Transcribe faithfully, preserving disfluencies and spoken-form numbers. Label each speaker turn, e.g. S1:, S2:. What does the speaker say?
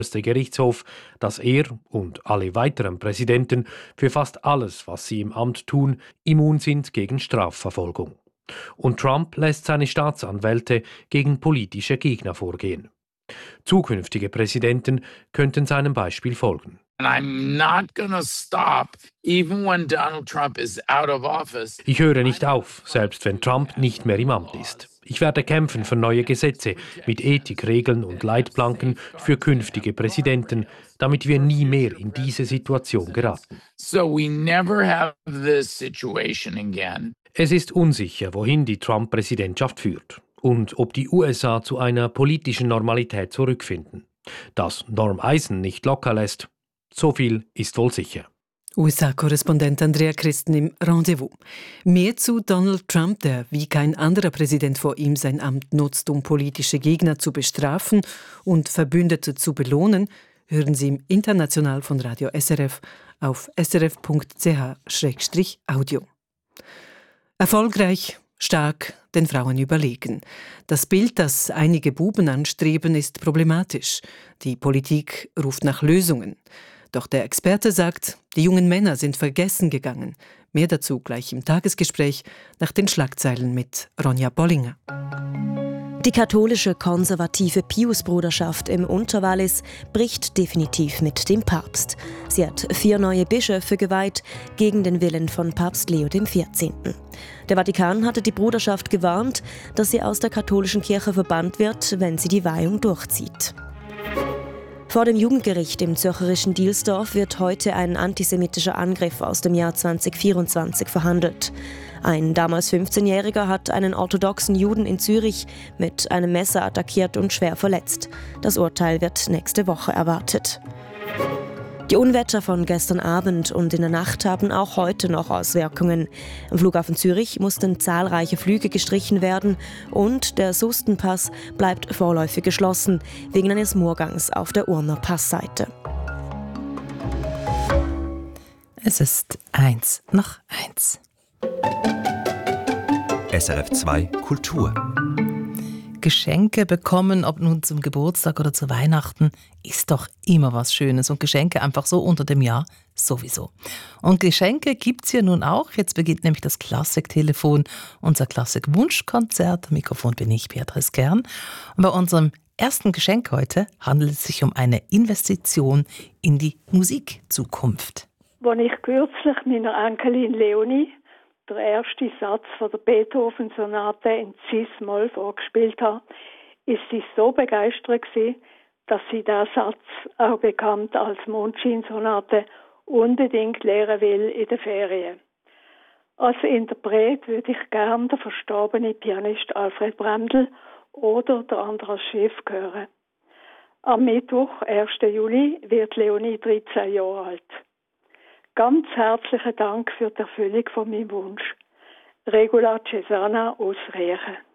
S1: oberste Gerichtshof, dass er und alle weiteren Präsidenten für fast alles, was sie im Amt tun, immun sind gegen Strafverfolgung. Und Trump lässt seine Staatsanwälte gegen politische Gegner vorgehen. Zukünftige Präsidenten könnten seinem Beispiel folgen. Ich höre nicht auf, selbst wenn Trump nicht mehr im Amt ist. Ich werde kämpfen für neue Gesetze mit Ethikregeln und Leitplanken für künftige Präsidenten, damit wir nie mehr in diese Situation geraten. Es ist unsicher, wohin die Trump-Präsidentschaft führt und ob die U S A zu einer politischen Normalität zurückfinden. Dass Norm Eisen nicht locker lässt, so viel ist wohl sicher.
S2: U S A-Korrespondent Andrea Christen im Rendezvous. Mehr zu Donald Trump, der wie kein anderer Präsident vor ihm sein Amt nutzt, um politische Gegner zu bestrafen und Verbündete zu belohnen, hören Sie im International von Radio S R F auf s r f punkt c h slash audio. Erfolgreich, stark, den Frauen überlegen. Das Bild, das einige Buben anstreben, ist problematisch. Die Politik ruft nach Lösungen. Doch der Experte sagt, die jungen Männer sind vergessen gegangen. Mehr dazu gleich im Tagesgespräch nach den Schlagzeilen mit Ronja Bollinger.
S3: Die katholische konservative Piusbruderschaft im Unterwallis bricht definitiv mit dem Papst. Sie hat vier neue Bischöfe geweiht, gegen den Willen von Papst Leo der vierzehnte. Der Vatikan hatte die Bruderschaft gewarnt, dass sie aus der katholischen Kirche verbannt wird, wenn sie die Weihung durchzieht. Vor dem Jugendgericht im zürcherischen Dielsdorf wird heute ein antisemitischer Angriff aus dem Jahr zweitausendvierundzwanzig verhandelt. Ein damals fünfzehnjähriger hat einen orthodoxen Juden in Zürich mit einem Messer attackiert und schwer verletzt. Das Urteil wird nächste Woche erwartet. Die Unwetter von gestern Abend und in der Nacht haben auch heute noch Auswirkungen. Am Flughafen Zürich mussten zahlreiche Flüge gestrichen werden und der Sustenpass bleibt vorläufig geschlossen, wegen eines Murrgangs auf der Urner Passseite.
S4: Es ist eins nach eins.
S5: S R F zwei Kultur.
S4: Geschenke bekommen, ob nun zum Geburtstag oder zu Weihnachten, ist doch immer was Schönes. Und Geschenke einfach so unter dem Jahr sowieso. Und Geschenke gibt's hier nun auch. Jetzt beginnt nämlich das Klassiktelefon, unser Klassik-Wunschkonzert. Am Mikrofon bin ich, Beatrice Kern. Und bei unserem ersten Geschenk heute handelt es sich um eine Investition in die Musikzukunft.
S6: Als ich kürzlich meiner Enkelin Leonie der erste Satz von der Beethoven-Sonate in Cis-Moll vorgespielt habe, ist sie so begeistert gewesen, dass sie diesen Satz, auch bekannt als Mondscheinsonate, unbedingt lernen will in den Ferien. Als Interpret würde ich gerne den verstorbenen Pianist Alfred Brendel oder der Andras Schiff hören. Am Mittwoch, ersten Juli, wird Leonie dreizehn Jahre alt. Ganz herzlichen Dank für die Erfüllung von meinem Wunsch. Regula Cesana aus Riechen.